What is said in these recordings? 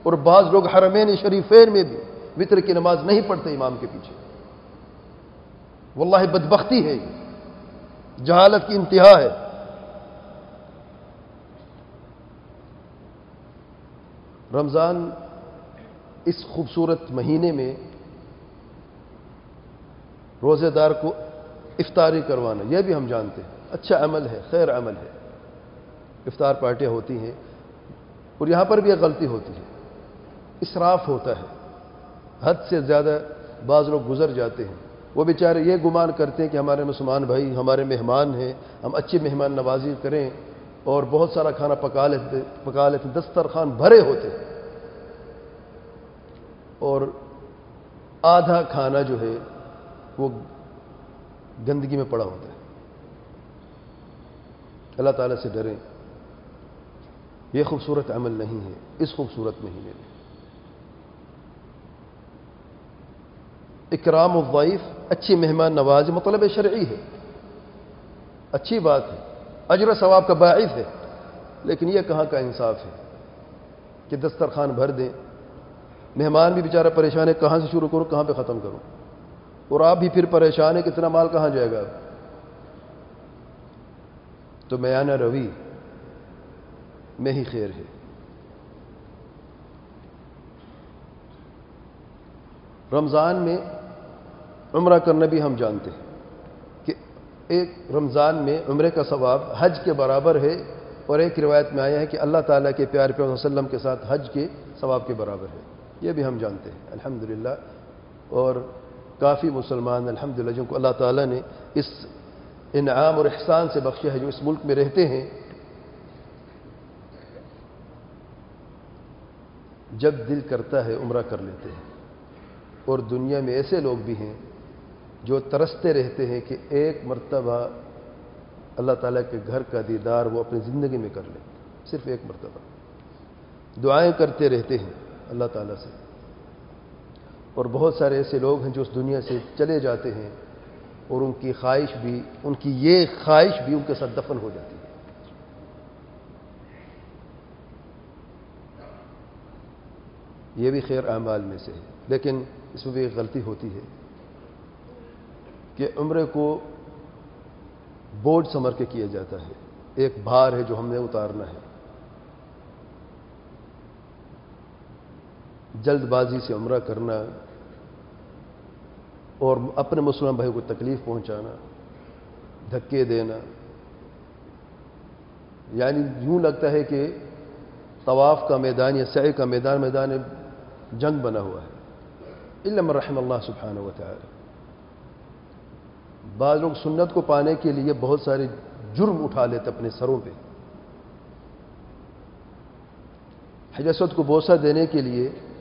اور بعض لوگ حرمین شریفین میں بھی وتر کی نماز نہیں پڑھتے امام کے پیچھے. واللہ بدبختی ہے، یہ جہالت کی انتہا ہے. رمضان اس خوبصورت مہینے میں روزے دار کو افطاری کروانا، یہ بھی ہم جانتے ہیں اچھا عمل ہے، خیر عمل ہے. افطار پارٹیاں ہوتی ہیں، اور یہاں پر بھی ایک غلطی ہوتی ہے، اسراف ہوتا ہے، حد سے زیادہ بعض لوگ گزر جاتے ہیں. وہ بیچارے یہ گمان کرتے ہیں کہ ہمارے مسلمان بھائی ہمارے مہمان ہیں، ہم اچھی مہمان نوازی کریں، اور بہت سارا کھانا پکا لیتے، دسترخوان بھرے ہوتے ہیں، اور آدھا کھانا جو ہے وہ گندگی میں پڑا ہوتا ہے. اللہ تعالیٰ سے ڈریں، یہ خوبصورت عمل نہیں ہے اس خوبصورت مہینے میں. اکرام الضیف، اچھی مہمان نوازی مطلب شرعی ہے، اچھی بات ہے، اجر و ثواب کا باعث ہے. لیکن یہ کہاں کا انصاف ہے کہ دسترخوان بھر دیں، مہمان بھی بیچارہ پریشان ہے، کہاں سے شروع کروں کہاں پہ ختم کروں، اور آپ بھی پھر پریشان ہے کتنا مال کہاں جائے گا. تو میانہ روی میں ہی خیر ہے. رمضان میں عمرہ کرنا بھی ہم جانتے ہیں کہ ایک رمضان میں عمرے کا ثواب حج کے برابر ہے، اور ایک روایت میں آیا ہے کہ اللہ تعالیٰ کے پیارے پیغمبر صلی اللہ علیہ وسلم کے ساتھ حج کے ثواب کے برابر ہے. یہ بھی ہم جانتے ہیں الحمدللہ. اور کافی مسلمان الحمدللہ جن کو اللہ تعالیٰ نے اس انعام اور احسان سے بخشا ہے، جو اس ملک میں رہتے ہیں، جب دل کرتا ہے عمرہ کر لیتے ہیں. اور دنیا میں ایسے لوگ بھی ہیں جو ترستے رہتے ہیں کہ ایک مرتبہ اللہ تعالیٰ کے گھر کا دیدار وہ اپنی زندگی میں کر لیں، صرف ایک مرتبہ. دعائیں کرتے رہتے ہیں اللہ تعالیٰ سے. اور بہت سارے ایسے لوگ ہیں جو اس دنیا سے چلے جاتے ہیں، اور ان کی خواہش بھی، ان کی یہ خواہش بھی ان کے ساتھ دفن ہو جاتی ہے. یہ بھی خیر اعمال میں سے ہے. لیکن اس میں بھی ایک غلطی ہوتی ہے کہ عمرے کو بوجھ سمجھ کے کیا جاتا ہے، ایک بھار ہے جو ہم نے اتارنا ہے. جلد بازی سے عمرہ کرنا اور اپنے مسلمان بھائی کو تکلیف پہنچانا، دھکے دینا، یعنی یوں لگتا ہے کہ طواف کا میدان یا سعی کا میدان جنگ بنا ہوا ہے. الا من رحم اللہ سبحانہ و تعالی. بعض لوگ سنت کو پانے کے لیے بہت سارے جرم اٹھا لیتے اپنے سروں پہ. حجر اسود کو بوسہ دینے کے لیے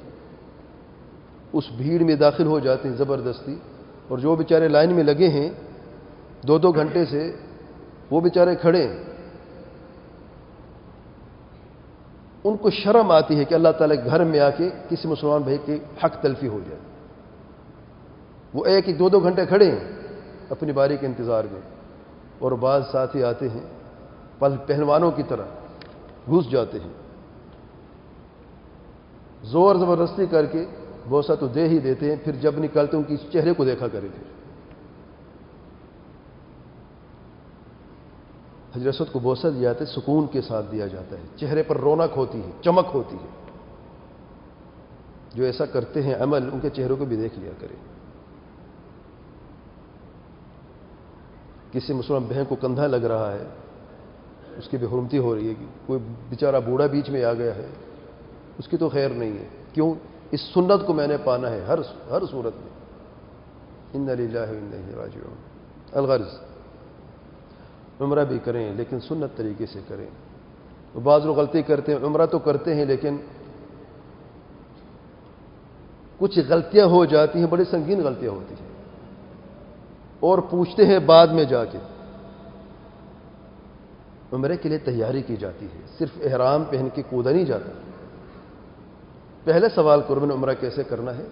اس بھیڑ میں داخل ہو جاتے ہیں زبردستی، اور جو بیچارے لائن میں لگے ہیں 2-2 گھنٹے سے، وہ بیچارے کھڑے ہیں. ان کو شرم آتی ہے کہ اللہ تعالیٰ کے گھر میں آ کے کسی مسلمان بھائی کی حق تلفی ہو جائے. وہ 1-2 گھنٹے کھڑے ہیں اپنی باری کے انتظار میں، اور بعض ساتھی آتے ہیں پہلوانوں کی طرح گھس جاتے ہیں، زور زبردستی کر کے بوسہ تو دے ہی دیتے ہیں، پھر جب نکلتے ان کی چہرے کو دیکھا کرے. پھر حجر اسود کو بوسہ دیا جاتا ہے، سکون کے ساتھ دیا جاتا ہے، چہرے پر رونق ہوتی ہے، چمک ہوتی ہے. جو ایسا کرتے ہیں عمل، ان کے چہروں کو بھی دیکھ لیا کرے. کسی مسلمان بہن کو کندھا لگ رہا ہے، اس کی بے حرمتی ہو رہی ہے، کوئی بیچارہ بوڑھا بیچ میں آ گیا ہے، اس کی تو خیر نہیں ہے. کیوں؟ اس سنت کو میں نے پانا ہے ہر صورت میں. انا للہ و انا الیہ راجعون. الغرض عمرہ بھی کریں لیکن سنت طریقے سے کریں. بعض لوگ غلطی کرتے ہیں، عمرہ تو کرتے ہیں لیکن کچھ غلطیاں ہو جاتی ہیں، بڑی سنگین غلطیاں ہوتی ہیں، اور پوچھتے ہیں بعد میں جا کے. عمرے کے لیے تیاری کی جاتی ہے، صرف احرام پہن کے کودا نہیں جاتا. پہلے سوال کرو میں نے عمرہ کیسے کرنا ہے،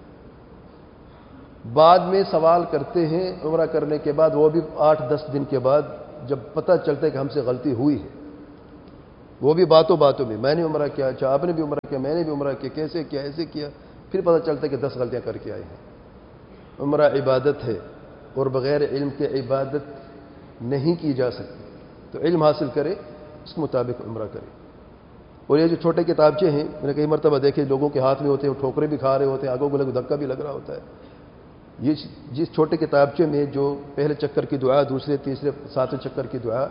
بعد میں سوال کرتے ہیں عمرہ کرنے کے بعد، وہ بھی 8-10 دن کے بعد، جب پتہ چلتا ہے کہ ہم سے غلطی ہوئی ہے. وہ بھی باتوں باتوں میں، میں نے عمرہ کیا، اچھا آپ نے بھی عمرہ کیا، میں نے بھی عمرہ کیا، کیسے کیا، ایسے کیا، پھر پتہ چلتا ہے کہ 10 غلطیاں کر کے آئے ہیں۔ عمرہ عبادت ہے اور بغیر علم کے عبادت نہیں کی جا سکتی، تو علم حاصل کرے، اس کے مطابق عمرہ کرے۔ اور یہ جو چھوٹے کتابچے ہیں، میں نے کئی مرتبہ دیکھے لوگوں کے ہاتھ میں ہوتے ہیں، وہ ٹھوکرے بھی کھا رہے ہوتے ہیں، آگوں کو دھکا بھی لگ رہا ہوتا ہے۔ یہ جس چھوٹے کتابچے میں جو پہلے چکر کی دعا، دوسرے تیسرے ساتویں چکر کی دعا،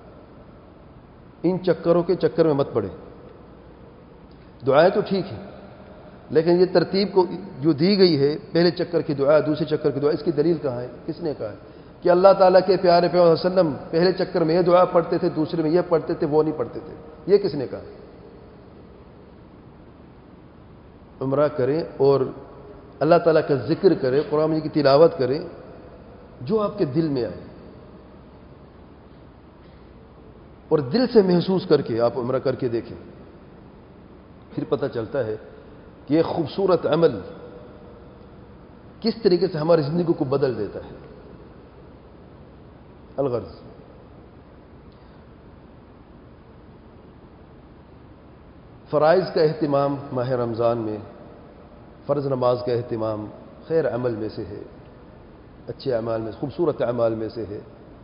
ان چکروں کے چکر میں مت پڑے۔ دعائیں تو ٹھیک ہیں، لیکن یہ ترتیب کو جو دی گئی ہے، پہلے چکر کی دعا، دوسرے چکر کی دعا، اس کی دلیل کہاں ہے؟ کس نے کہا ہے کہ اللہ تعالیٰ کے پیارے پیغمبر صلی اللہ علیہ وسلم پہلے چکر میں یہ دعا پڑھتے تھے، دوسرے میں یہ پڑھتے تھے، وہ نہیں پڑھتے تھے؟ یہ کس نے کہا؟ عمرہ کریں اور اللہ تعالیٰ کا ذکر کریں، قرآن مجید کی تلاوت کریں، جو آپ کے دل میں آئے، اور دل سے محسوس کر کے آپ عمرہ کر کے دیکھیں، پھر پتہ چلتا ہے کہ یہ خوبصورت عمل کس طریقے سے ہماری زندگی کو بدل دیتا ہے۔ الغرض فرائض کا اہتمام ماہ رمضان میں، فرض نماز کا اہتمام خیر عمل میں سے ہے، اچھے اعمال میں، خوبصورت اعمال میں سے ہے۔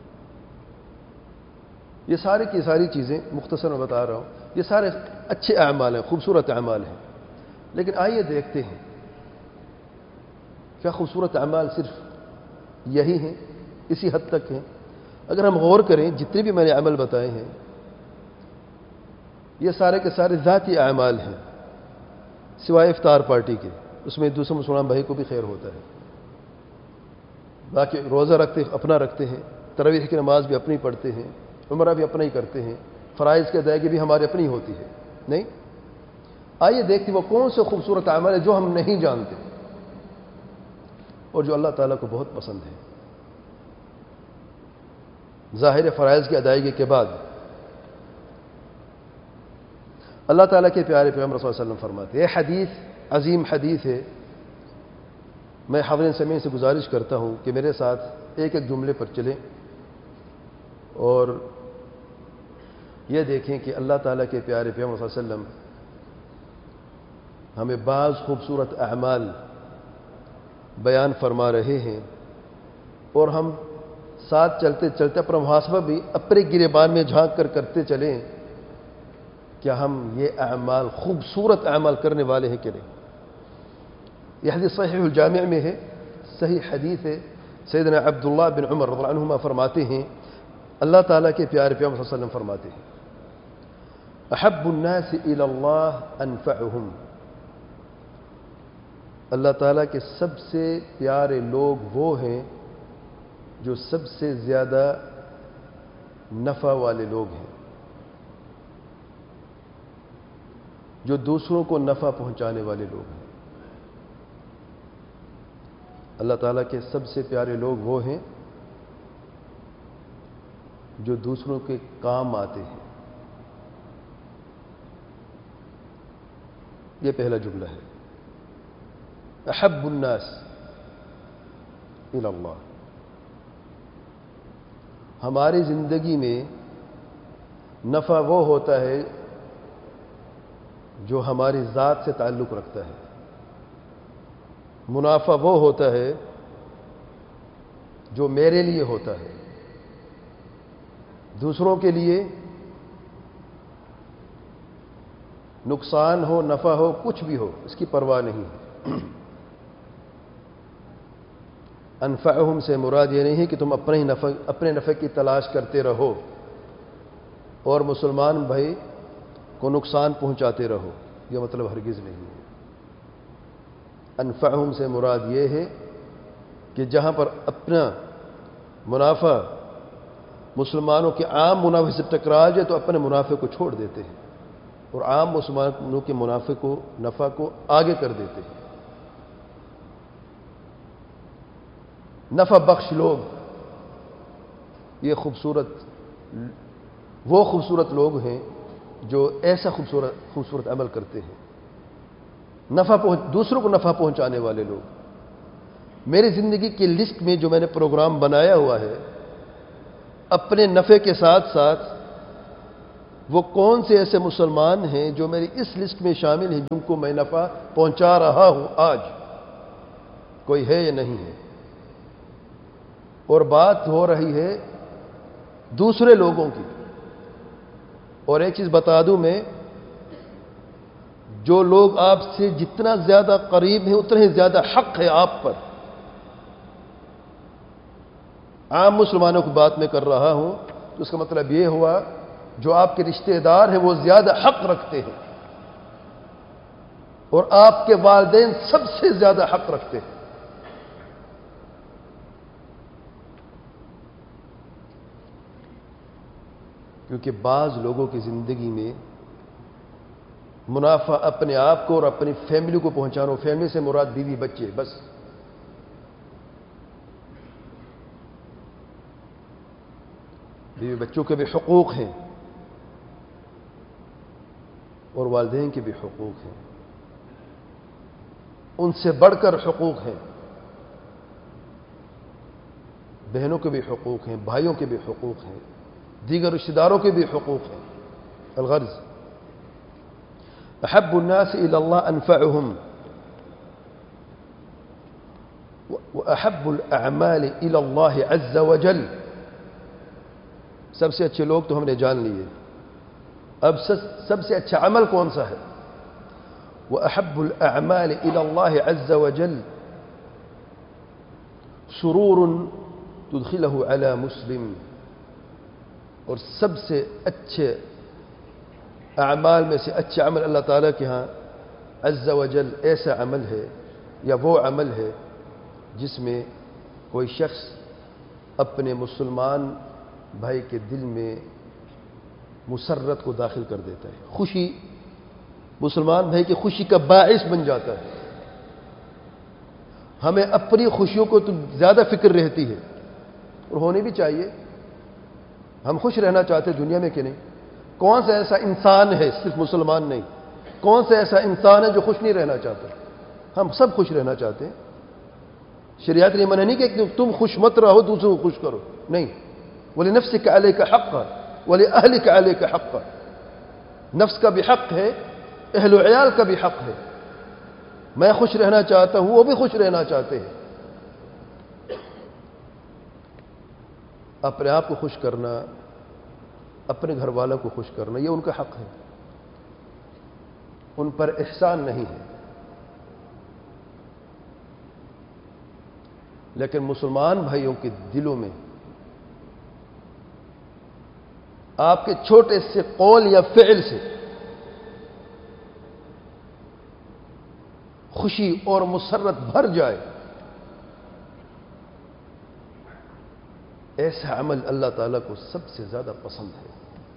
یہ سارے کی ساری چیزیں مختصر میں بتا رہا ہوں، یہ سارے اچھے اعمال ہیں، خوبصورت اعمال ہیں، لیکن آئیے دیکھتے ہیں کیا خوبصورت اعمال صرف یہی ہیں، اسی حد تک ہیں؟ اگر ہم غور کریں، جتنے بھی میں نے عمل بتائے ہیں، یہ سارے کے سارے ذاتی اعمال ہیں، سوائے افطار پارٹی کے، اس میں دوسرے مسلمان بھائی کو بھی خیر ہوتا ہے۔ باقی روزہ رکھتے اپنا رکھتے ہیں، تراویح کی نماز بھی اپنی پڑھتے ہیں، عمرہ بھی اپنا ہی کرتے ہیں، فرائض کی ادائیگی بھی ہماری اپنی ہوتی ہے، نہیں؟ آئیے دیکھتے وہ کون سے خوبصورت اعمال ہیں جو ہم نہیں جانتے اور جو اللہ تعالیٰ کو بہت پسند ہے۔ ظاہر فرائض کی ادائیگی کے بعد اللہ تعالیٰ کے پیارے پیغمبر صلی اللہ علیہ وسلم فرماتے ہیں، یہ حدیث عظیم حدیث ہے، میں حاضرین سمیع سے گزارش کرتا ہوں کہ میرے ساتھ ایک ایک جملے پر چلیں اور یہ دیکھیں کہ اللہ تعالیٰ کے پیارے پیغمبر صلی اللہ علیہ وسلم ہمیں بعض خوبصورت اعمال بیان فرما رہے ہیں، اور ہم ساتھ چلتے چلتے اپنا محاسبہ بھی اپنے گریبان میں جھانک کر کرتے چلیں، کیا ہم یہ اعمال خوبصورت اعمال کرنے والے ہیں کہ نہیں؟ یہ حدیث صحیح الجامع میں ہے، صحیح حدیث ہے۔ سیدنا عبداللہ بن عمر رضی اللہ عنہما فرماتے ہیں، اللہ تعالیٰ کے پیارے پیغمبر صلی اللہ علیہ وسلم فرماتے ہیں، احب الناس الی اللہ انفعہم، اللہ تعالیٰ کے سب سے پیارے لوگ وہ ہیں جو سب سے زیادہ نفع والے لوگ ہیں، جو دوسروں کو نفع پہنچانے والے لوگ ہیں۔ اللہ تعالیٰ کے سب سے پیارے لوگ وہ ہیں جو دوسروں کے کام آتے ہیں۔ یہ پہلا جملہ ہے، احب الناس الی اللہ۔ ہماری زندگی میں نفع وہ ہوتا ہے جو ہماری ذات سے تعلق رکھتا ہے، منافع وہ ہوتا ہے جو میرے لیے ہوتا ہے، دوسروں کے لیے نقصان ہو نفع ہو کچھ بھی ہو اس کی پرواہ نہیں ہے۔ انفعہم سے مراد یہ نہیں ہے کہ تم اپنے نفع کی تلاش کرتے رہو اور مسلمان بھائی کو نقصان پہنچاتے رہو، یہ مطلب ہرگز نہیں ہے۔ انفعہم سے مراد یہ ہے کہ جہاں پر اپنا منافع مسلمانوں کے عام منافع سے ٹکرا جائے تو اپنے منافع کو چھوڑ دیتے ہیں اور عام مسلمانوں کے نفع کو آگے کر دیتے ہیں۔ نفع بخش لوگ یہ وہ خوبصورت لوگ ہیں جو ایسا خوبصورت عمل کرتے ہیں، دوسروں کو نفع پہنچانے والے لوگ۔ میری زندگی کی لسٹ میں جو میں نے پروگرام بنایا ہوا ہے، اپنے نفع کے ساتھ ساتھ وہ کون سے ایسے مسلمان ہیں جو میری اس لسٹ میں شامل ہیں جن کو میں نفع پہنچا رہا ہوں آج؟ کوئی ہے یا نہیں ہے؟ اور بات ہو رہی ہے دوسرے لوگوں کی. اور ایک چیز بتا دوں میں، جو لوگ آپ سے جتنا زیادہ قریب ہیں اتنا ہی زیادہ حق ہے آپ پر. عام مسلمانوں کی بات میں کر رہا ہوں، تو اس کا مطلب یہ ہوا جو آپ کے رشتہ دار ہیں وہ زیادہ حق رکھتے ہیں، اور آپ کے والدین سب سے زیادہ حق رکھتے ہیں. کیونکہ بعض لوگوں کی زندگی میں منافع اپنے آپ کو اور اپنی فیملی کو پہنچانا، فیملی سے مراد بیوی بچے بس. بیوی بچوں کے بھی حقوق ہیں اور والدین کے بھی حقوق ہیں، ان سے بڑھ کر حقوق ہیں. بہنوں کے بھی حقوق ہیں، بھائیوں کے بھی حقوق ہیں، دیگر رشتہ داروں کے بھی حقوق ہیں. الغرض احب الناس الى اللہ انفعهم واحب الاعمال الى اللہ عز وجل. سب سے اچھے لوگ تو ہم نے جان لیے، اب سب سے اچھا عمل کون سا ہے؟ واحب الاعمال الى اللہ عز وجل سرور تدخلہ علی مسلم. اور سب سے اچھے اعمال میں سے اچھا عمل اللہ تعالیٰ کے ہاں عز و جل ایسا عمل ہے یا وہ عمل ہے جس میں کوئی شخص اپنے مسلمان بھائی کے دل میں مسرت کو داخل کر دیتا ہے، خوشی، مسلمان بھائی کی خوشی کا باعث بن جاتا ہے. ہمیں اپنی خوشیوں کو تو زیادہ فکر رہتی ہے، اور ہونی بھی چاہیے. ہم خوش رہنا چاہتے دنیا میں کہ نہیں؟ کون سا ایسا انسان ہے، صرف مسلمان نہیں، کون سا ایسا انسان ہے جو خوش نہیں رہنا چاہتا؟ ہم سب خوش رہنا چاہتے ہیں. شریعت نے منع نہیں کہ تم خوش مت رہو، دوسروں کو خوش کرو، نہیں. وَلِنَفْسِكَ عَلَيْكَ حَقًّا وَلِأَهْلِكَ عَلَيْكَ حَقًّا. نفس کا بھی حق ہے، اہل و عیال کا بھی حق ہے. میں خوش رہنا چاہتا ہوں، وہ بھی خوش رہنا چاہتے ہیں. اپنے آپ کو خوش کرنا، اپنے گھر والوں کو خوش کرنا، یہ ان کا حق ہے، ان پر احسان نہیں ہے. لیکن مسلمان بھائیوں کے دلوں میں آپ کے چھوٹے سے قول یا فعل سے خوشی اور مسرت بھر جائے، ایسا عمل اللہ تعالیٰ کو سب سے زیادہ پسند ہے.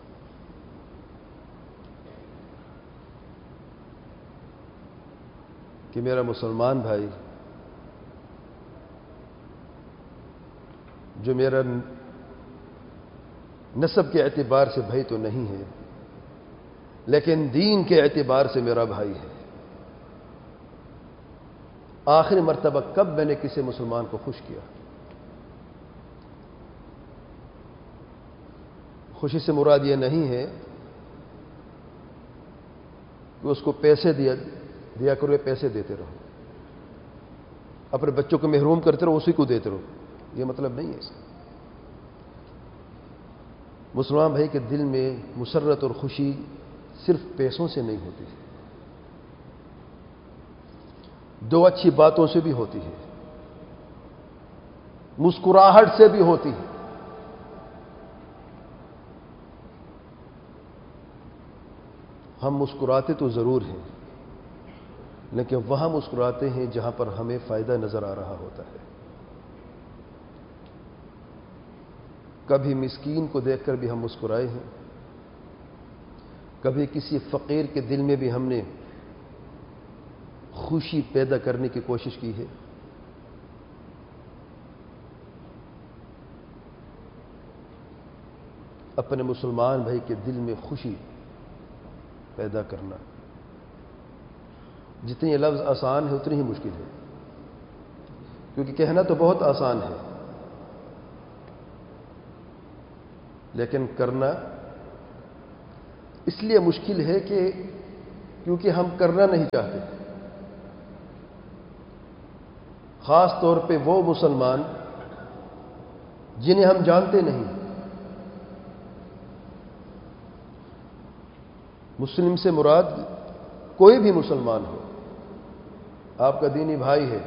کہ میرا مسلمان بھائی جو میرا نسب کے اعتبار سے بھائی تو نہیں ہے، لیکن دین کے اعتبار سے میرا بھائی ہے. آخری مرتبہ کب میں نے کسی مسلمان کو خوش کیا؟ خوشی سے مراد یہ نہیں ہے کہ اس کو پیسے دیا کرو، پیسے دیتے رہو، اپنے بچوں کو محروم کرتے رہو، اسی کو دیتے رہو، یہ مطلب نہیں ہے اس کا. مسلمان بھائی کے دل میں مسرت اور خوشی صرف پیسوں سے نہیں ہوتی، دو اچھی باتوں سے بھی ہوتی ہے، مسکراہٹ سے بھی ہوتی ہے. ہم مسکراتے تو ضرور ہیں، لیکن وہاں مسکراتے ہیں جہاں پر ہمیں فائدہ نظر آ رہا ہوتا ہے. کبھی مسکین کو دیکھ کر بھی ہم مسکرائے ہیں، کبھی کسی فقیر کے دل میں بھی ہم نے خوشی پیدا کرنے کی کوشش کی ہے. اپنے مسلمان بھائی کے دل میں خوشی پیدا کرنا، جتنی لفظ آسان ہے اتنی ہی مشکل ہے، کیونکہ کہنا تو بہت آسان ہے، لیکن کرنا اس لیے مشکل ہے کہ کیونکہ ہم کرنا نہیں چاہتے، خاص طور پہ وہ مسلمان جنہیں ہم جانتے نہیں۔ مسلم سے مراد کوئی بھی مسلمان ہو، آپ کا دینی بھائی ہے،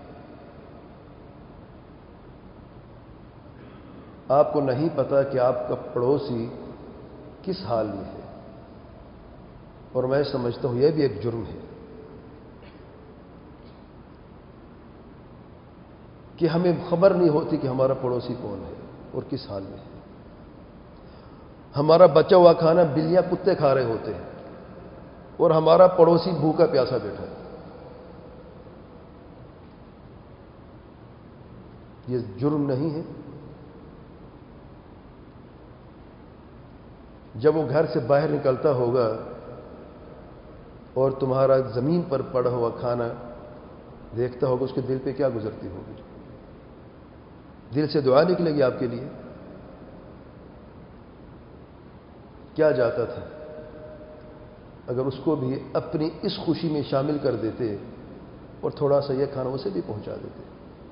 آپ کو نہیں پتا کہ آپ کا پڑوسی کس حال میں ہے، اور میں سمجھتا ہوں یہ بھی ایک جرم ہے کہ ہمیں خبر نہیں ہوتی کہ ہمارا پڑوسی کون ہے اور کس حال میں ہے۔ ہمارا بچا ہوا کھانا بلیاں کتے کھا رہے ہوتے ہیں اور ہمارا پڑوسی بھوکا پیاسا بیٹھا ہے۔ یہ جرم نہیں ہے؟ جب وہ گھر سے باہر نکلتا ہوگا اور تمہارا زمین پر پڑا ہوا کھانا دیکھتا ہوگا، اس کے دل پہ کیا گزرتی ہوگی؟ دل سے دعا نکلے گی آپ کے لیے؟ کیا جاتا تھا اگر اس کو بھی اپنی اس خوشی میں شامل کر دیتے اور تھوڑا سا یہ کھانا اسے بھی پہنچا دیتے۔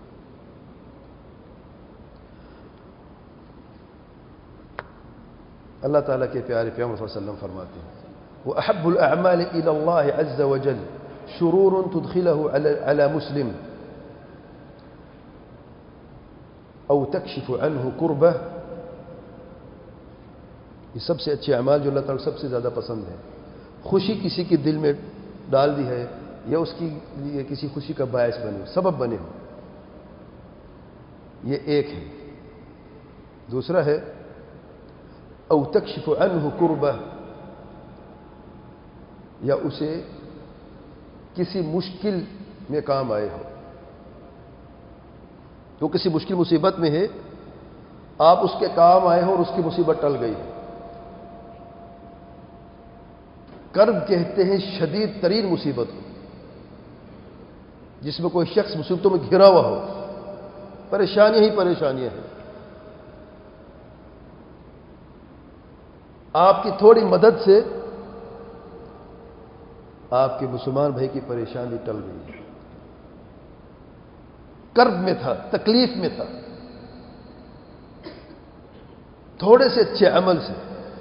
اللہ تعالیٰ کے پیارے پیغمبر صلی اللہ علیہ وسلم فرماتے ہیں وَأَحَبُّ الْأَعْمَالِ إِلَى اللَّهِ عَزَّ وَجَلَّ شُرُورٌ تُدْخِلَهُ عَلَى مُسْلِمٍ أو تكشف عنه كربة۔ یہ سب سے اچھے اعمال جو اللہ تعالیٰ سب سے زیادہ پسند ہے، خوشی کسی کے دل میں ڈال دی ہے یا اس کی لیے کسی خوشی کا باعث بنے ہو، سبب بنے ہو، یہ ایک ہے۔ دوسرا ہے او تکشف عنہ کربہ، یا اسے کسی مشکل میں کام آئے ہو، تو کسی مشکل مصیبت میں ہے، آپ اس کے کام آئے ہو اور اس کی مصیبت ٹل گئی ہے۔ کرب کہتے ہیں شدید ترین مصیبت کو، جس میں کوئی شخص مصیبتوں میں گھرا ہوا ہو، پریشانیاں ہی پریشانیاں ہیں، آپ کی تھوڑی مدد سے آپ کے مسلمان بھائی کی پریشانی ٹل گئی ہے۔ کرب میں تھا، تکلیف میں تھا، تھوڑے سے اچھے عمل سے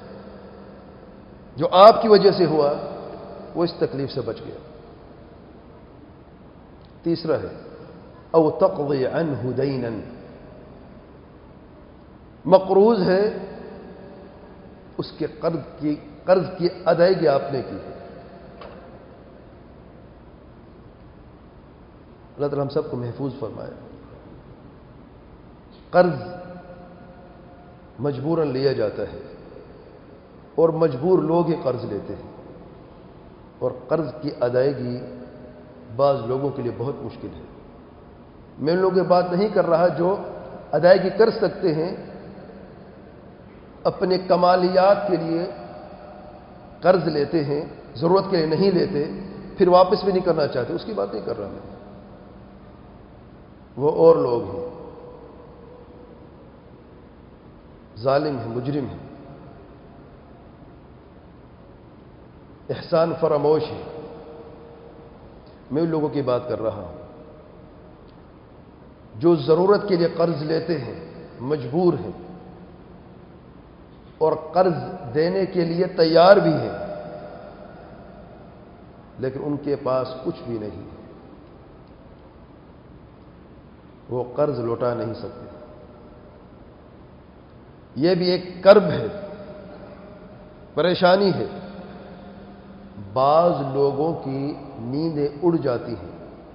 جو آپ کی وجہ سے ہوا وہ اس تکلیف سے بچ گیا۔ تیسرا ہے او تقضی عنہ دینا، مقروض ہے، اس کے قرض کی ادائیگی آپ نے کی ہے۔ اللہ تعالیٰ ہم سب کو محفوظ فرمائے۔ قرض مجبوراً لیا جاتا ہے اور مجبور لوگ ہی قرض لیتے ہیں، اور قرض کی ادائیگی بعض لوگوں کے لیے بہت مشکل ہے۔ میں ان لوگوں کی بات نہیں کر رہا جو ادائیگی کر سکتے ہیں، اپنے کمالیات کے لیے قرض لیتے ہیں، ضرورت کے لیے نہیں لیتے، پھر واپس بھی نہیں کرنا چاہتے، اس کی بات نہیں کر رہا میں۔ وہ اور لوگ ہیں، ظالم ہیں، مجرم ہیں، احسان فراموش ہے، میں ان لوگوں کی بات کر رہا ہوں جو ضرورت کے لیے قرض لیتے ہیں، مجبور ہیں اور قرض دینے کے لیے تیار بھی ہیں، لیکن ان کے پاس کچھ بھی نہیں، وہ قرض لوٹا نہیں سکتے۔ یہ بھی ایک کرب ہے، پریشانی ہے۔ بعض لوگوں کی نیندیں اڑ جاتی ہیں،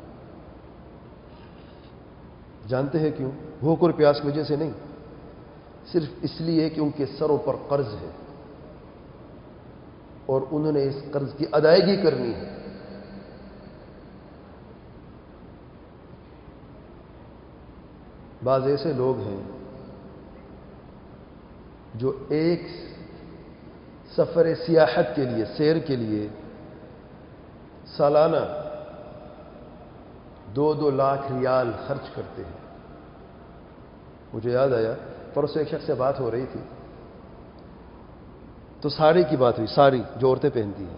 جانتے ہیں کیوں؟ بھوک اور پیاس کی وجہ سے نہیں، صرف اس لیے کہ ان کے سروں پر قرض ہے اور انہوں نے اس قرض کی ادائیگی کرنی ہے۔ بعض ایسے لوگ ہیں جو ایک سفر سیاحت کے لیے، سیر کے لیے سالانہ 2-2 لاکھ ریال خرچ کرتے ہیں۔ مجھے یاد آیا، پرسوں ایک شخص سے بات ہو رہی تھی تو ساڑی کی بات ہوئی، ساڑی جو عورتیں پہنتی ہیں.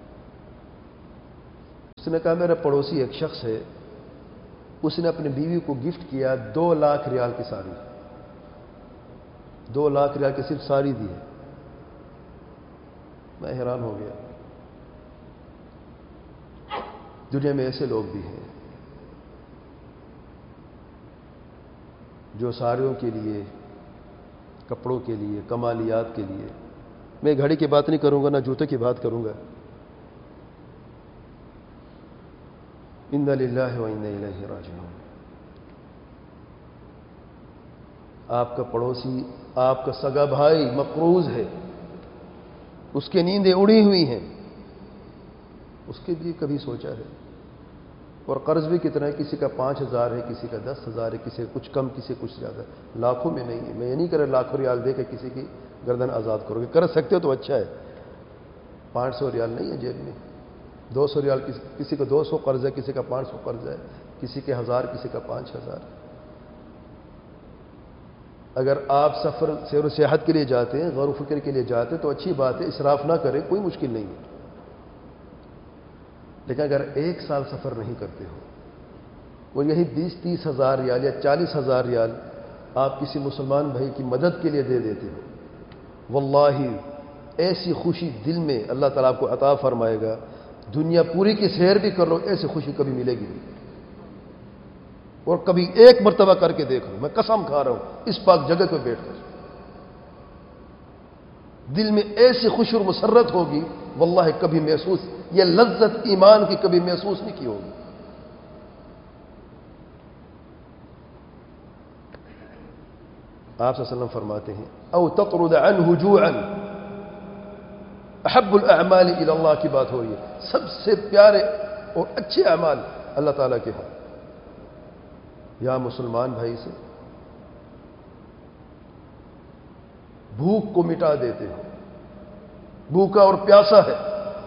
اس نے کہا میرا پڑوسی ایک شخص ہے، اس نے اپنی بیوی کو گفٹ کیا 2 لاکھ ریال کی ساڑی. 2 لاکھ ریال کی صرف ساڑی دی ہے. میں حیران ہو گیا. دنیا میں ایسے لوگ بھی ہیں جو ساڑیوں کے لیے، کپڑوں کے لیے، کمالیات کے لیے، میں گھڑی کی بات نہیں کروں گا، نہ جوتے کی بات کروں گا. انا للہ و انا الیہ راجعون. آپ کا پڑوسی، آپ کا سگا بھائی مقروض ہے، اس کی نیندیں اڑی ہوئی ہیں، اس کے لیے کبھی سوچا ہے؟ اور قرض بھی کتنا ہے، کسی کا 5,000 ہے، کسی کا 10,000 ہے، کسی کا کچھ کم، کسی کا کچھ زیادہ، لاکھوں میں نہیں ہے. میں یہ نہیں کر رہا لاکھوں ریال دے کے کسی کی گردن آزاد کرو گے، کر سکتے ہو تو اچھا ہے. 500 ریال نہیں ہے جیب میں، 200 ریال، کسی کا 200 قرض ہے، کسی کا 500 قرض ہے، کسی کے 1000، کسی کا 5,000. اگر آپ سفر سیر و سیاحت کے لیے جاتے ہیں، غور و فکر کے لیے جاتے ہیں تو اچھی بات ہے، اسراف نہ کریں، کوئی مشکل نہیں ہے. لیکن اگر 1 سال سفر نہیں کرتے ہو اور یہی 20-30 ہزار ریال یا 40,000 ریال آپ کسی مسلمان بھائی کی مدد کے لیے دے دیتے ہو، واللہ ایسی خوشی دل میں اللہ تعالیٰ آپ کو عطا فرمائے گا، دنیا پوری کی سیر بھی کر لو ایسی خوشی کبھی ملے گی نہیں. اور کبھی 1 مرتبہ کر کے دیکھ لو، میں قسم کھا رہا ہوں اس پاک جگہ پہ بیٹھ کر، دل میں ایسی خوشی اور مسرت ہوگی واللہ کبھی محسوس، یہ لذت ایمان کی کبھی محسوس نہیں کی ہوگی. آپ صلی اللہ علیہ وسلم فرماتے ہیں او تطرد عنہ جوعا احب الاعمال الى اللہ کی بات ہو رہی ہے. سب سے پیارے اور اچھے اعمال اللہ تعالیٰ کے ہاں یا مسلمان بھائی سے بھوک کو مٹا دیتے ہو. بھوکا اور پیاسا ہے،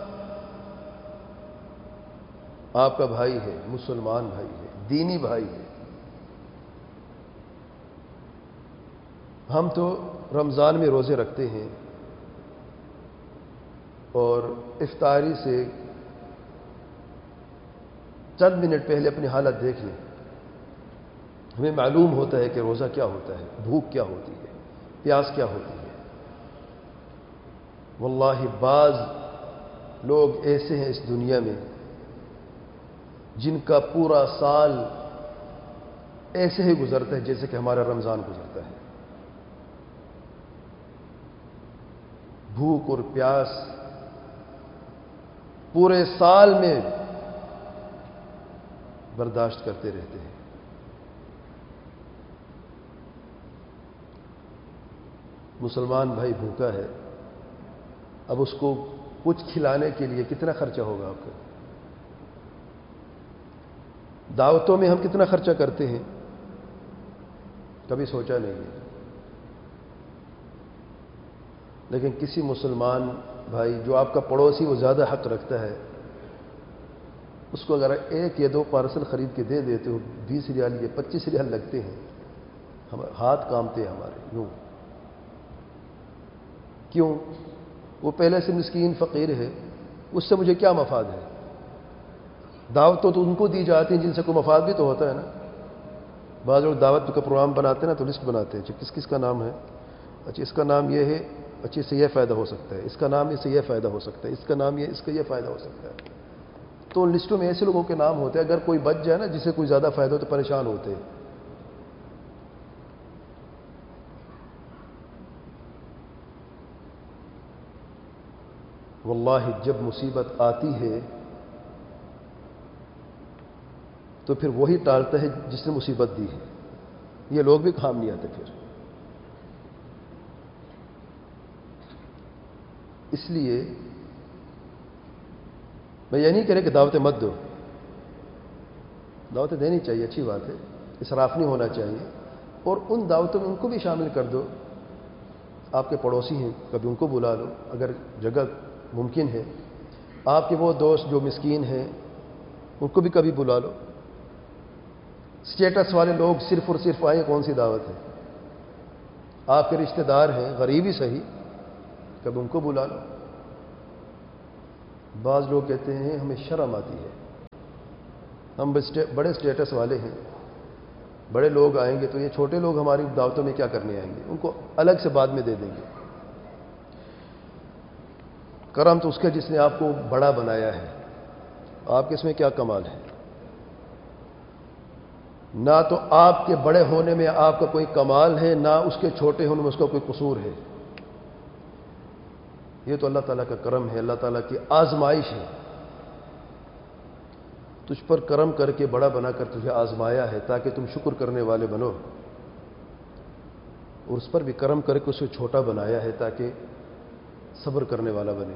آپ کا بھائی ہے، مسلمان بھائی ہے، دینی بھائی ہے. ہم تو رمضان میں روزے رکھتے ہیں اور افطاری سے چند منٹ پہلے اپنی حالت دیکھ لیں، ہمیں معلوم ہوتا ہے کہ روزہ کیا ہوتا ہے، بھوک کیا ہوتی ہے، پیاس کیا ہوتی ہے. واللہ بعض لوگ ایسے ہیں اس دنیا میں جن کا پورا سال ایسے ہی گزرتا ہے جیسے کہ ہمارا رمضان گزرتا ہے. بھوک اور پیاس پورے سال میں برداشت کرتے رہتے ہیں. مسلمان بھائی بھوکا ہے، اب اس کو کچھ کھلانے کے لیے کتنا خرچہ ہوگا آپ کا؟ دعوتوں میں ہم کتنا خرچہ کرتے ہیں، کبھی سوچا نہیں ہے. لیکن کسی مسلمان بھائی جو آپ کا پڑوسی وہ زیادہ حق رکھتا ہے، اس کو اگر 1 یا 2 پارسل خرید کے دے دیتے ہو، 20 ریال یا 25 ریال لگتے ہیں، ہاتھ کامتے ہیں ہمارے. یوں کیوں؟ وہ پہلے سے مسکین فقیر ہے، اس سے مجھے کیا مفاد ہے؟ دعوت تو ان کو دی جاتی ہیں جن سے کوئی مفاد بھی تو ہوتا ہے نا. بعض لوگ دعوت کا پروگرام بناتے ہیں نا تو لسٹ بناتے ہیں، اچھا کس کس کا نام ہے، اچھا اس کا نام یہ ہے، اچھا اس سے یہ فائدہ ہو سکتا ہے، اس کا نام اس سے یہ فائدہ ہو سکتا ہے، اس کا نام یہ، اس کا یہ فائدہ ہو سکتا ہے. تو ان لسٹوں میں ایسے لوگوں کے نام ہوتے ہیں، اگر کوئی بچ جائے نا جسے کوئی زیادہ فائدہ ہو تو پریشان ہوتے ہیں. واللہ جب مصیبت آتی ہے تو پھر وہی ٹالتا ہے جس نے مصیبت دی ہے. یہ لوگ بھی کام نہیں آتے پھر. اس لیے میں یہ نہیں کہہ رہا کہ دعوتیں مت دو، دعوتیں دینی چاہیے، اچھی بات ہے، اسراف نہیں ہونا چاہیے. اور ان دعوتوں میں ان کو بھی شامل کر دو. آپ کے پڑوسی ہیں، کبھی ان کو بلا لو اگر جگہ ممکن ہے. آپ کے وہ دوست جو مسکین ہیں ان کو بھی کبھی بلا لو. اسٹیٹس والے لوگ صرف اور صرف آئیں، کون سی دعوت ہے؟ آپ کے رشتہ دار ہیں، غریب ہی صحیح، کبھی ان کو بلا لو. بعض لوگ کہتے ہیں ہمیں شرم آتی ہے، ہم بڑے اسٹیٹس والے ہیں، بڑے لوگ آئیں گے تو یہ چھوٹے لوگ ہماری دعوتوں میں کیا کرنے آئیں گے، ان کو الگ سے بعد میں دے دیں گے. کرم تو اس کا جس نے آپ کو بڑا بنایا ہے، آپ کے اس میں کیا کمال ہے؟ نہ تو آپ کے بڑے ہونے میں آپ کا کوئی کمال ہے، نہ اس کے چھوٹے ہونے میں اس کا کوئی قصور ہے. یہ تو اللہ تعالیٰ کا کرم ہے، اللہ تعالیٰ کی آزمائش ہے. تجھ پر کرم کر کے بڑا بنا کر تجھے آزمایا ہے تاکہ تم شکر کرنے والے بنو، اور اس پر بھی کرم کر کے اسے چھوٹا بنایا ہے تاکہ صبر کرنے والا بنے.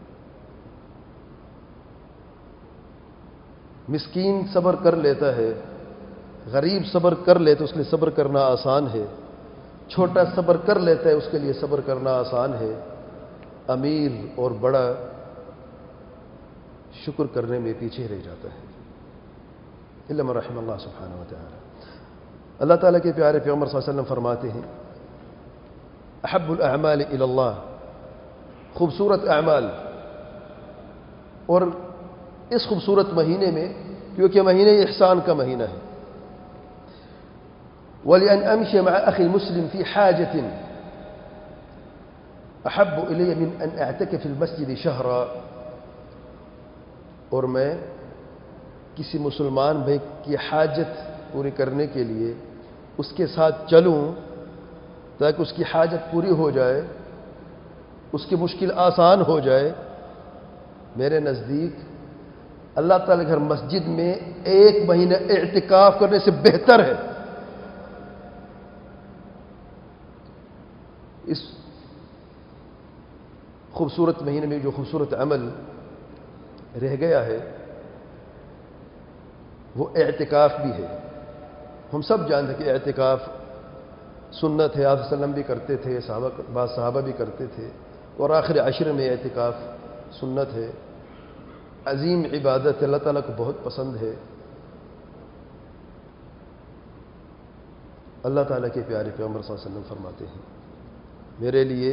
مسکین صبر کر لیتا ہے، غریب صبر کر لے تو اس کے لیے صبر کرنا آسان ہے، چھوٹا صبر کر لیتا ہے اس کے لیے صبر کرنا آسان ہے، امیر اور بڑا شکر کرنے میں پیچھے رہ جاتا ہے. الا من رحم اللہ سبحانہ و تعالی. اللہ تعالیٰ کے پیارے پیغمبر صلی اللہ علیہ وسلم فرماتے ہیں احب الاعمال الی اللہ، خوبصورت اعمال، اور اس خوبصورت مہینے میں، کیونکہ مہینہ احسان کا مہینہ ہے، وَلِأَنْ أَمْشِيَ مَعَ أَخِي الْمُسْلِمِ فِي حَاجَةٍ أَحَبُّ إِلَيَّ مِنْ أَنْ أَعْتَكِفَ فِي الْمَسْجِدِ شَهْرًا، اور میں کسی مسلمان بھائی کی حاجت پوری کرنے کے لیے اس کے ساتھ چلوں تاکہ اس کی حاجت پوری ہو جائے، اس کی مشکل آسان ہو جائے، میرے نزدیک اللہ تعالی گھر مسجد میں ایک مہینہ اعتکاف کرنے سے بہتر ہے. اس خوبصورت مہینے میں جو خوبصورت عمل رہ گیا ہے وہ اعتکاف بھی ہے. ہم سب جانتے ہیں کہ اعتکاف سنت ہے، آپ صلی اللہ علیہ وسلم بھی کرتے تھے، بعض صحابہ بھی کرتے تھے، اور آخر عشر میں اعتکاف سنت ہے، عظیم عبادت ہے، اللہ تعالیٰ کو بہت پسند ہے. اللہ تعالیٰ کے پیارے پیغمبر صلی اللہ علیہ وسلم فرماتے ہیں میرے لیے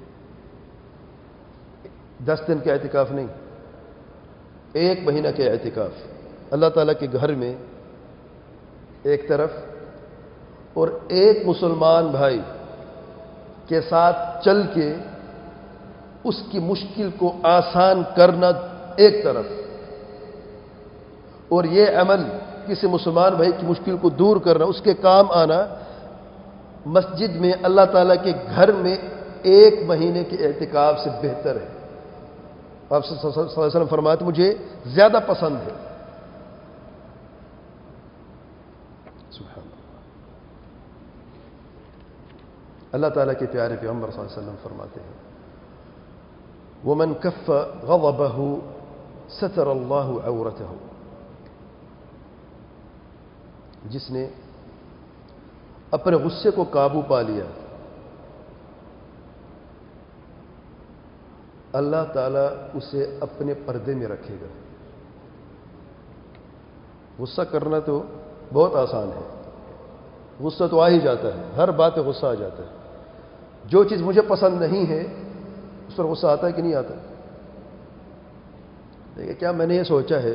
10 دن کا اعتکاف نہیں، ایک مہینہ کے اعتکاف اللہ تعالیٰ کے گھر میں ایک طرف، اور ایک مسلمان بھائی کے ساتھ چل کے اس کی مشکل کو آسان کرنا ایک طرف، اور یہ عمل کسی مسلمان بھائی کی مشکل کو دور کرنا، اس کے کام آنا، مسجد میں اللہ تعالیٰ کے گھر میں ایک مہینے کے اعتکاف سے بہتر ہے. آپ صلی اللہ علیہ وسلم فرماتے مجھے زیادہ پسند ہے. سبحان اللہ. اللہ تعالیٰ کے پیارے پیغمبر صلی اللہ علیہ وسلم فرماتے ہیں وَمَنْ كَفَّ غَضَبَهُ سَتَرَ اللَّهُ عَوْرَتَهُ، جس نے اپنے غصے کو قابو پا لیا اللہ تعالیٰ اسے اپنے پردے میں رکھے گا. غصہ کرنا تو بہت آسان ہے، غصہ تو آ ہی جاتا ہے، ہر بات پہ غصہ آ جاتا ہے. جو چیز مجھے پسند نہیں ہے اس پر غصہ آتا ہے کہ نہیں آتا؟ دیکھیں کیا میں نے یہ سوچا ہے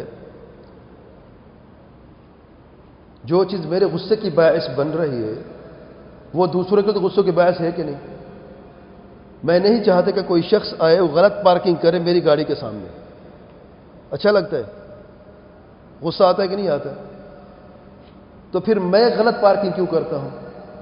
جو چیز میرے غصے کی باعث بن رہی ہے وہ دوسروں کے تو غصوں کے باعث ہے کہ نہیں؟ میں نہیں چاہتا کہ کوئی شخص آئے وہ غلط پارکنگ کرے میری گاڑی کے سامنے. اچھا لگتا ہے؟ غصہ آتا ہے کہ نہیں آتا؟ تو پھر میں غلط پارکنگ کیوں کرتا ہوں؟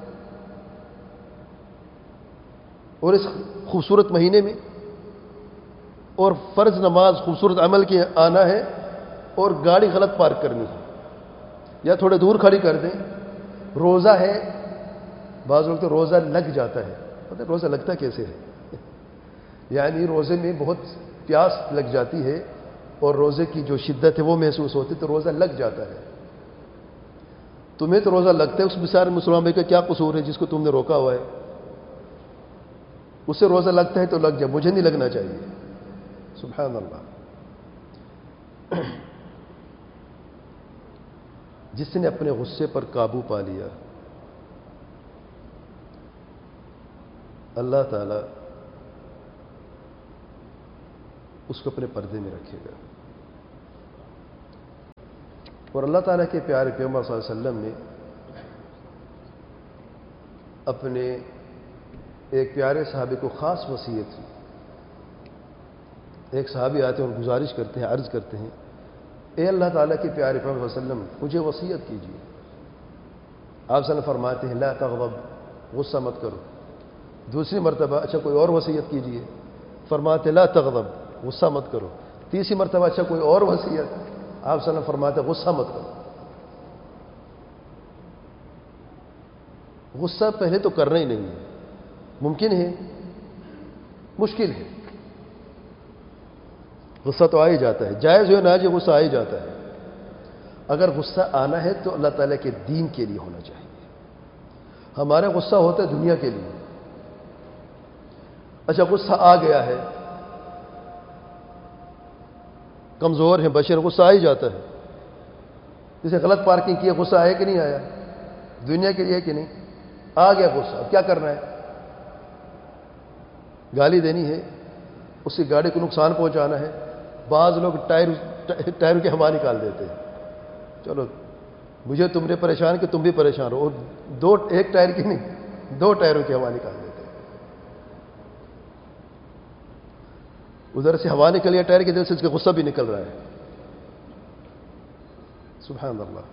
اور اس خوبصورت مہینے میں اور فرض نماز خوبصورت عمل کے آنا ہے اور گاڑی غلط پارک کرنی ہے، یا تھوڑے دور کھڑی کر دیں. روزہ ہے، بعض لوگ تو روزہ لگ جاتا ہے، پتہ ہے روزہ لگتا کیسے ہے؟ یعنی روزے میں بہت پیاس لگ جاتی ہے اور روزے کی جو شدت ہے وہ محسوس ہوتی ہے تو روزہ لگ جاتا ہے. تمہیں تو روزہ لگتا ہے، اس بیچارے مسلمان بھائی کا کیا قصور ہے جس کو تم نے روکا ہوا ہے؟ اسے روزہ لگتا ہے تو لگ جائے، مجھے نہیں لگنا چاہیے. سبحان اللہ. جس نے اپنے غصے پر قابو پا لیا اللہ تعالی اس کو اپنے پردے میں رکھے گا۔ اور اللہ تعالیٰ کے پیارے پیغمبر صلی اللہ علیہ وسلم نے اپنے ایک پیارے صحابی کو خاص وصیت کی۔ ایک صحابی آتے ہیں اور گزارش کرتے ہیں، عرض کرتے ہیں، اے اللہ تعالیٰ کے پیارے پیغمبر صلی اللہ علیہ وسلم مجھے وصیت کیجیے۔ آپ صلی اللہ علیہ وسلم فرماتے ہیں لا تغضب، غصہ مت کرو۔ دوسری مرتبہ اچھا کوئی اور وصیت کیجیے، فرماتے لا تغضب، غصہ مت کرو۔ تیسری مرتبہ اچھا کوئی اور وصیت، آپ صلی اللہ علیہ وسلم فرماتے غصہ مت کرو۔ غصہ پہلے تو کرنا ہی نہیں ہے، ممکن ہے، مشکل ہے۔ غصہ تو آ ہی جاتا ہے، جائز ہو نہ غصہ آ ہی جاتا ہے۔ اگر غصہ آنا ہے تو اللہ تعالیٰ کے دین کے لیے ہونا چاہیے۔ ہمارا غصہ ہوتا ہے دنیا کے لیے۔ اچھا غصہ آ گیا ہے، کمزور ہے بشر، غصہ آ ہی جاتا ہے۔ جسے غلط پارکنگ کی، غصہ آیا کہ نہیں آیا؟ دنیا کے لیے کہ نہیں؟ آ گیا غصہ، اب کیا کرنا ہے؟ گالی دینی ہے، اس کی گاڑی کو نقصان پہنچانا ہے۔ بعض لوگ ٹائر کی ہوا نکال دیتے ہیں، چلو مجھے تم نے پریشان کہ تم بھی پریشان ہو، اور ایک ٹائر کی نہیں، 2 ٹائروں کی ہوا نکال دیتے ہیں۔ ادھر سے ہوا نکل گیا ٹائر کی طرف سے، اس کا غصہ بھی نکل رہا ہے۔ سبحان اللہ۔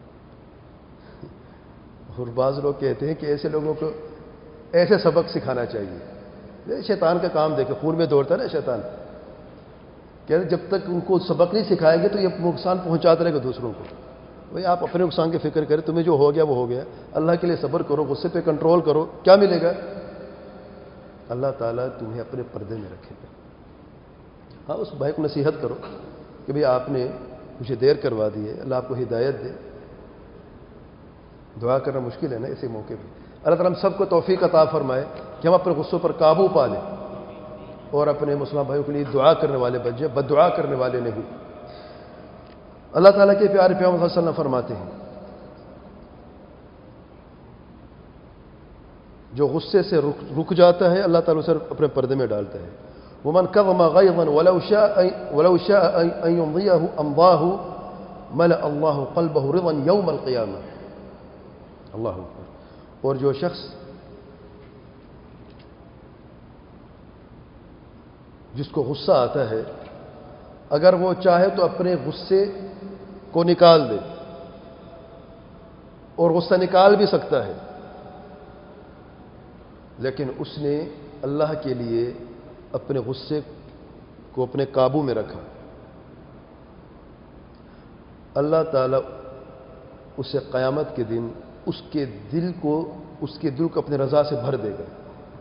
اور بعض لوگ کہتے ہیں کہ ایسے لوگوں کو ایسے سبق سکھانا چاہیے۔ شیطان کا کام دیکھے، خون میں دوڑتا ہے نا شیطان، کہتے جب تک ان کو سبق نہیں سکھائیں گے تو یہ نقصان پہنچاتا رہے گا دوسروں کو۔ بھائی آپ اپنے نقصان کی فکر کریں، تمہیں جو ہو گیا وہ ہو گیا، اللہ کے لیے صبر کرو، غصے پہ کنٹرول کرو، کیا ملے گا؟ اللہ تعالیٰ تمہیں اپنے پردے میں رکھے گا۔ ہاں اس بھائی کو نصیحت کرو کہ بھئی آپ نے مجھے دیر کروا دی ہے، اللہ آپ کو ہدایت دے۔ دعا کرنا مشکل ہے نا ایسے موقع پہ۔ اللہ تعالیٰ ہم سب کو توفیق عطا فرمائے کہ ہم اپنے غصوں پر قابو پا لیں اور اپنے مسلمان بھائیوں کے لیے دعا کرنے والے بن جائیں، بد دعا کرنے والے نہیں۔ اللہ تعالیٰ کے پیارے پیغمبر صلی اللہ علیہ وسلم فرماتے ہیں جو غصے سے رک جاتا ہے اللہ تعالیٰ اسے اپنے پردے میں ڈالتا ہے۔ وَمَنْ كَظَمَ غَيْظًا وَلَوْ شَاءَ أَنْ يُمْضِيَهُ أَمْضَاهُ مَلَأَ اللَّهُ قَلْبَهُ رِضًا يَوْمَ الْقِيَامَةِ۔ اللہ اکبر۔ اور جو شخص جس کو غصہ آتا ہے اگر وہ چاہے تو اپنے غصے کو نکال دے، اور غصہ نکال بھی سکتا ہے، لیکن اس نے اللہ کے لیے اپنے غصے کو اپنے قابو میں رکھا، اللہ تعالیٰ اسے قیامت کے دن اس کے دل کو اپنے رضا سے بھر دے گا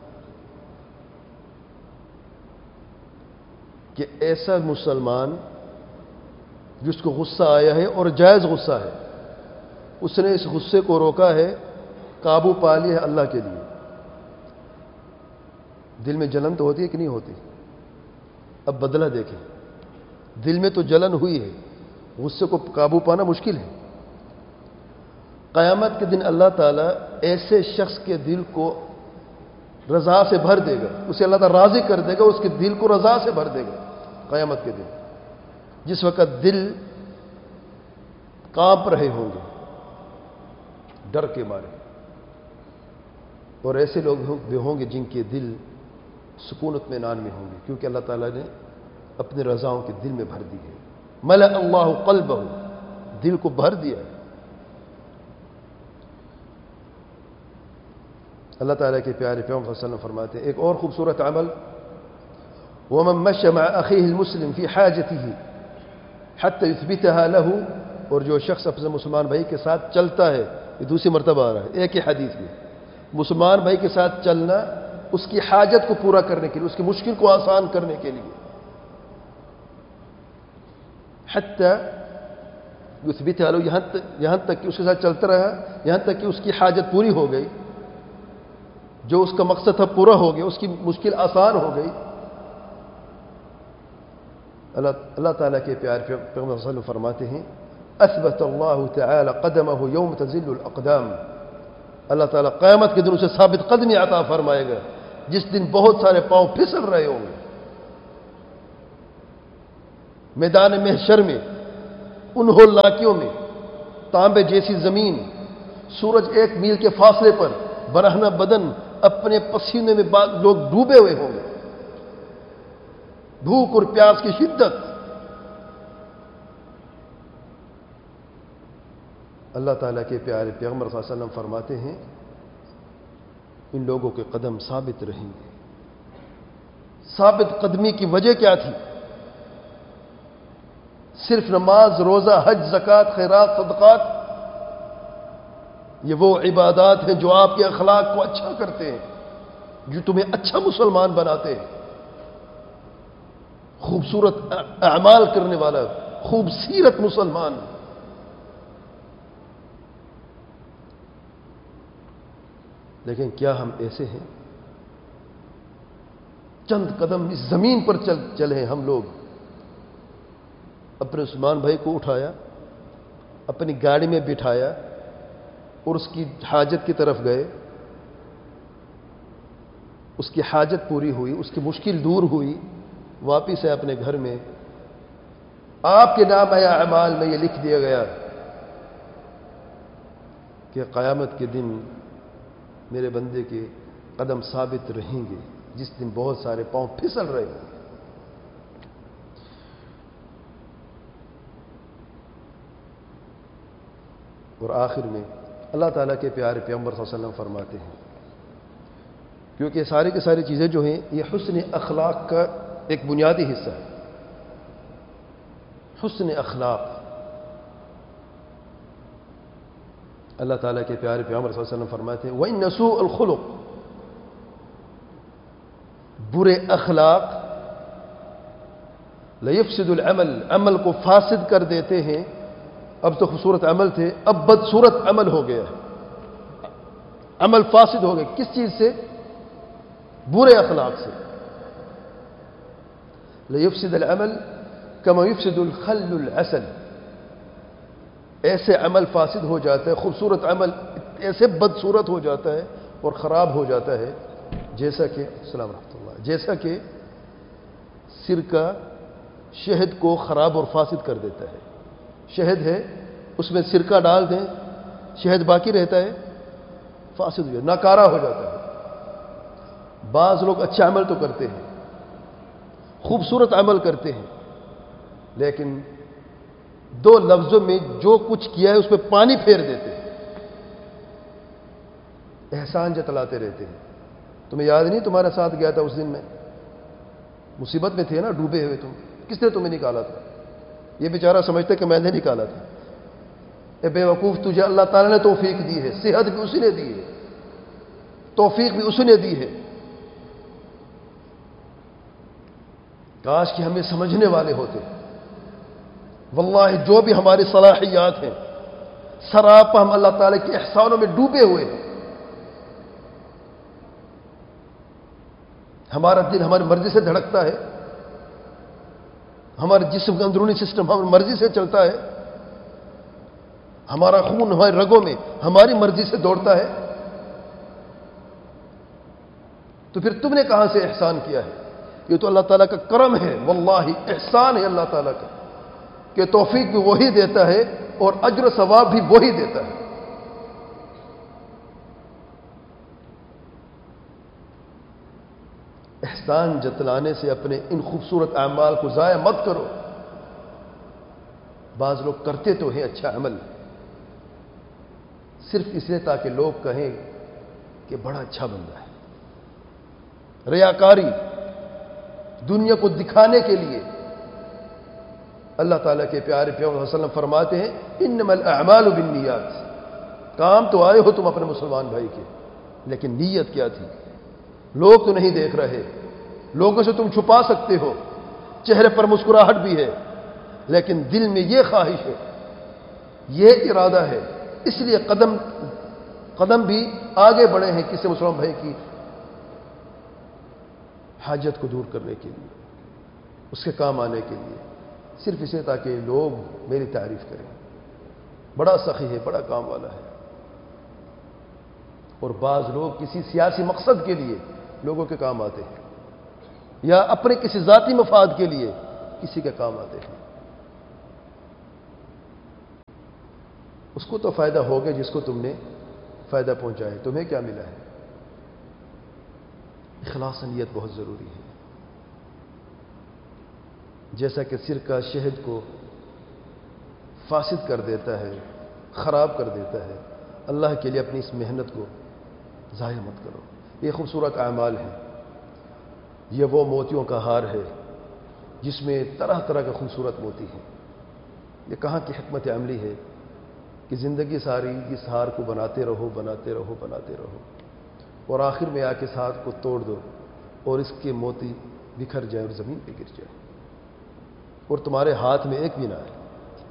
کہ ایسا مسلمان جس کو غصہ آیا ہے اور جائز غصہ ہے، اس نے اس غصے کو روکا ہے، قابو پا لیا ہے اللہ کے لیے۔ دل میں جلن تو ہوتی ہے کہ نہیں ہوتی؟ اب بدلہ دیکھیں، دل میں تو جلن ہوئی ہے، غصے کو قابو پانا مشکل ہے۔ قیامت کے دن اللہ تعالیٰ ایسے شخص کے دل کو رضا سے بھر دے گا، اسے اللہ تعالیٰ راضی کر دے گا، اس کے دل کو رضا سے بھر دے گا قیامت کے دن، جس وقت دل کانپ رہے ہوں گے ڈر کے مارے، اور ایسے لوگ بھی ہوں گے جن کے دل سکون اطمینان میں ہوں گے، کیونکہ اللہ تعالیٰ نے اپنے رضاؤں کے دل میں بھر دی ہے۔ ملأ اللہ قلبہ، دل کو بھر دیا ہے۔ اللہ تعالیٰ کے پیارے پیغمبر صلی اللہ علیہ وسلم فرماتے ہیں ایک اور خوبصورت عمل، وَمَن مَشَى مَعَ أَخِيهِ الْمُسْلِمِ فِي حَاجَتِهِ حَتَّى يُثْبِتَهَا لَهُ، اور جو شخص اپنے مسلمان بھائی کے ساتھ چلتا ہے، یہ دوسری مرتبہ آ رہا ہے ایک ہی حدیث میں، مسلمان بھائی کے ساتھ چلنا اس کی حاجت کو پورا کرنے کے لیے، اس کی مشکل کو آسان کرنے کے لیے، حَتَّى يُثْبِتَهَا لَهُ، یہاں تک کہ اس کے ساتھ چلتا رہا، یہاں تک کہ اس کی حاجت پوری ہو گئی، جو اس کا مقصد تھا پورا ہو گیا، اس کی مشکل آسان ہو گئی۔ اللہ تعالیٰ کے پیارے پیغمبر صلی اللہ علیہ وسلم فرماتے ہیں اثبت اللہ تعالی قدمہ یوم تزل الاقدام، اللہ تعالیٰ قیامت کے دن اسے ثابت قدمی عطا فرمائے گا جس دن بہت سارے پاؤں پھسل رہے ہوں گے۔ میدان محشر میں ان ہولناکیوں میں تانبے جیسی زمین، سورج 1 میل کے فاصلے پر، برہنہ بدن اپنے پسینے میں بعض لوگ ڈوبے ہوئے ہوں گے، بھوک اور پیاس کی شدت۔ اللہ تعالیٰ کے پیارے پیغمبر صلی اللہ علیہ وسلم فرماتے ہیں ان لوگوں کے قدم ثابت رہیں گے۔ ثابت قدمی کی وجہ کیا تھی؟ صرف نماز، روزہ، حج، زکوٰۃ، خیرات، صدقات، یہ وہ عبادات ہیں جو آپ کے اخلاق کو اچھا کرتے ہیں، جو تمہیں اچھا مسلمان بناتے ہیں، خوبصورت اعمال کرنے والا، خوبصورت مسلمان۔ لیکن کیا ہم ایسے ہیں؟ چند قدم اس زمین پر چلے ہم لوگ، اپنے عثمان بھائی کو اٹھایا، اپنی گاڑی میں بٹھایا اور اس کی حاجت کی طرف گئے، اس کی حاجت پوری ہوئی، اس کی مشکل دور ہوئی، واپس ہے اپنے گھر میں، آپ کے نام یا اعمال میں یہ لکھ دیا گیا کہ قیامت کے دن میرے بندے کے قدم ثابت رہیں گے، جس دن بہت سارے پاؤں پھسل رہے ہوں گے۔ اور آخر میں اللہ تعالیٰ کے پیارے پیغمبر صلی اللہ علیہ وسلم فرماتے ہیں، کیونکہ ساری کی ساری چیزیں جو ہیں یہ حسن اخلاق کا ایک بنیادی حصہ ہے۔ حسن اخلاق، اللہ تعالیٰ کے پیارے پیغمبر صلی اللہ علیہ وسلم فرماتے ہیں وَإِنَّ سُوءَ الْخُلُقِ، برے اخلاق لَيُفْسِدُ الْعَمَلِ، عمل کو فاسد کر دیتے ہیں۔ اب تو خوبصورت عمل تھے، اب بدصورت عمل ہو گیا ہے، عمل فاسد ہو گیا۔ کس چیز سے؟ برے اخلاق سے۔ لَيُفْسِدَ الْعَمَلِ كَمَا يُفْسِدُ الْخَلُّ الْعَسَلَ، ایسے عمل فاسد ہو جاتا ہے، خوبصورت عمل ایسے بدصورت ہو جاتا ہے اور خراب ہو جاتا ہے، جیسا کہ السلام رحمۃ اللہ، جیسا کہ سرکہ شہد کو خراب اور فاسد کر دیتا ہے۔ شہد ہے، اس میں سرکہ ڈال دیں، شہد باقی رہتا ہے، فاسد ہو جاتا ہے، ناکارہ ہو جاتا ہے۔ بعض لوگ اچھا عمل تو کرتے ہیں، خوبصورت عمل کرتے ہیں، لیکن دو لفظوں میں جو کچھ کیا ہے اس پہ پانی پھیر دیتے ہیں، احسان جتلاتے رہتے ہیں۔ تمہیں یاد نہیں تمہارا ساتھ گیا تھا اس دن میں، مصیبت میں تھے نا، ڈوبے ہوئے تم، کس نے تمہیں نکالا تھا؟ یہ بیچارہ سمجھتے کہ میں نے نکالا تھا۔ اے بے وقوف، تجھے اللہ تعالیٰ نے توفیق دی ہے، صحت بھی اسی نے دی ہے، توفیق بھی اسی نے دی ہے۔ کاش کہ ہمیں سمجھنے والے ہوتے، واللہ جو بھی ہماری صلاحیات ہیں سراپا ہم اللہ تعالیٰ کے احسانوں میں ڈوبے ہوئے ہیں۔ ہمارا دل ہماری مرضی سے دھڑکتا ہے، ہمارے جسم کا اندرونی سسٹم ہماری مرضی سے چلتا ہے، ہمارا خون ہماری رگوں میں ہماری مرضی سے دوڑتا ہے، تو پھر تم نے کہاں سے احسان کیا ہے؟ یہ تو اللہ تعالیٰ کا کرم ہے، واللہ احسان ہے اللہ تعالیٰ کا کہ توفیق بھی وہی دیتا ہے اور اجر و ثواب بھی وہی دیتا ہے۔ احسان جتلانے سے اپنے ان خوبصورت اعمال کو ضائع مت کرو۔ بعض لوگ کرتے تو ہیں اچھا عمل صرف اس لیے تاکہ لوگ کہیں کہ بڑا اچھا بندہ ہے، ریاکاری، دنیا کو دکھانے کے لیے۔ اللہ تعالیٰ کے پیارے پیغمبر صلی اللہ علیہ وسلم فرماتے ہیں انما الاعمال بالنیات، کام تو آئے ہو تم اپنے مسلمان بھائی کے، لیکن نیت کیا تھی؟ لوگ تو نہیں دیکھ رہے، لوگوں سے تم چھپا سکتے ہو، چہرے پر مسکراہٹ بھی ہے، لیکن دل میں یہ خواہش ہے، یہ ارادہ ہے، اس لیے قدم بھی آگے بڑھے ہیں کسی مسلمان بھائی کی حاجت کو دور کرنے کے لیے، اس کے کام آنے کے لیے، صرف اسے تاکہ لوگ میری تعریف کریں، بڑا سخی ہے، بڑا کام والا ہے۔ اور بعض لوگ کسی سیاسی مقصد کے لیے لوگوں کے کام آتے ہیں، یا اپنے کسی ذاتی مفاد کے لیے کسی کے کام آتے ہیں۔ اس کو تو فائدہ ہوگا جس کو تم نے فائدہ پہنچایا. تمہیں کیا ملا ہے؟ اخلاص نیت بہت ضروری ہے. جیسا کہ سرکہ شہد کو فاسد کر دیتا ہے، خراب کر دیتا ہے، اللہ کے لیے اپنی اس محنت کو ضائع مت کرو. یہ خوبصورت اعمال ہیں. یہ وہ موتیوں کا ہار ہے جس میں طرح طرح کا خوبصورت موتی ہے. یہ کہاں کی حکمت عملی ہے کہ زندگی ساری اس ہار کو بناتے رہو بناتے رہو بناتے رہو، اور آخر میں آ کے اس ہار کو توڑ دو اور اس کے موتی بکھر جائے اور زمین پہ گر جائے اور تمہارے ہاتھ میں ایک بھی نہ آئے.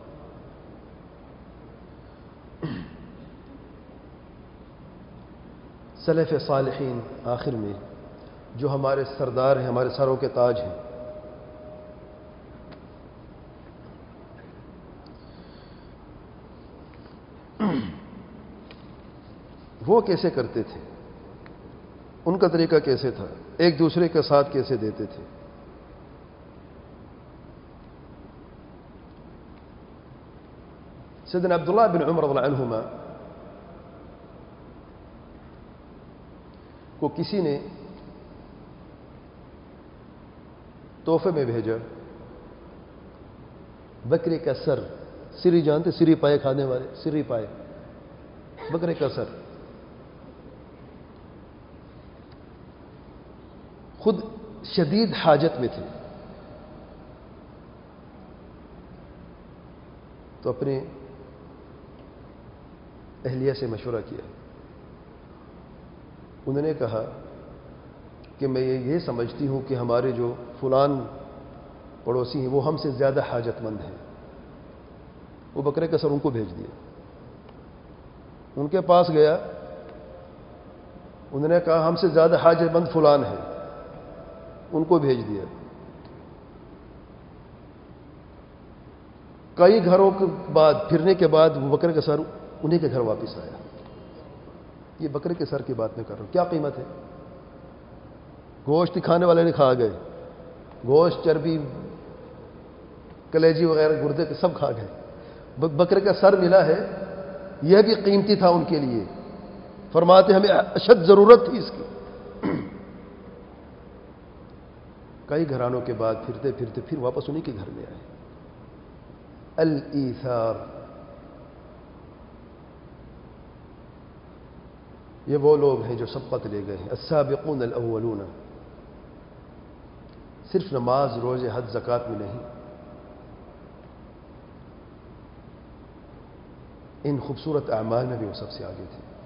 سلف صالحین آخر میں جو ہمارے سردار ہیں، ہمارے سروں کے تاج ہیں، وہ کیسے کرتے تھے؟ ان کا طریقہ کیسے تھا؟ ایک دوسرے کا ساتھ کیسے دیتے تھے؟ سیدنا عبداللہ بن عمر رضی اللہ عنہما کو کسی نے تحفے میں بھیجا بکرے کا سر. سری جانتے؟ سری پائے کھانے والے، سری پائے، بکرے کا سر. خود شدید حاجت میں تھے تو اپنے اہلیہ سے مشورہ کیا. انہوں نے کہا کہ میں یہ سمجھتی ہوں کہ ہمارے جو فلان پڑوسی ہیں وہ ہم سے زیادہ حاجت مند ہیں. وہ بکرے کا سر ان کو بھیج دیا. ان کے پاس گیا، انہوں نے کہا ہم سے زیادہ حاجت مند فلان ہے، ان کو بھیج دیا. کئی گھروں کے بعد پھرنے کے بعد وہ بکرے کا سر انہیں کے گھر واپس آیا. یہ بکرے کے سر کی بات میں کر رہا ہوں. کیا قیمت ہے؟ گوشت کھانے والے نے کھا گئے، گوشت، چربی، کلیجی وغیرہ، گردے کے سب کھا گئے. بکرے کا سر ملا ہے، یہ بھی قیمتی تھا ان کے لیے. فرماتے ہمیں اشد ضرورت تھی اس کی. کئی گھرانوں کے بعد پھرتے پھرتے پھر واپس انہیں کے گھر میں آئے. الایثار. یہ وہ لوگ ہیں جو سبقت لے گئے ہیں. السابقون الاولون. صرف نماز، روزے، حج، زکوٰۃ میں نہیں، ان خوبصورت اعمال میں بھی وہ سب سے آگے تھے.